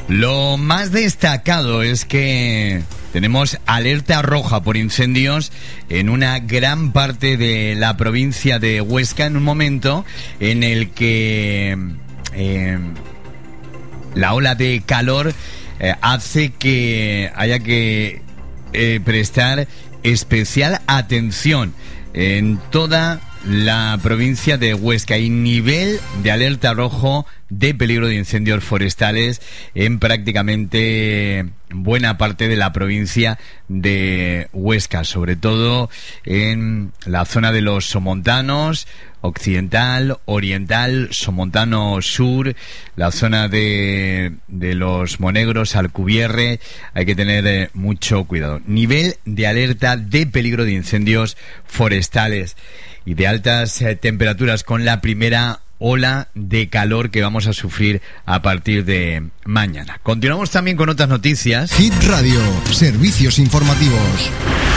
Lo más destacado es que tenemos alerta roja por incendios en una gran parte de la provincia de Huesca, en un momento en el que la ola de calor hace que haya que prestar especial atención en toda la provincia de Huesca. Hay nivel de alerta rojo de peligro de incendios forestales en prácticamente buena parte de la provincia de Huesca, sobre todo en la zona de los Somontanos occidental, oriental, Somontano sur, la zona de los Monegros, Alcubierre. Hay que tener mucho cuidado. Nivel de alerta de peligro de incendios forestales y de altas temperaturas, con la primera ola de calor que vamos a sufrir a partir de mañana. Continuamos también con otras noticias. Hit Radio, servicios informativos.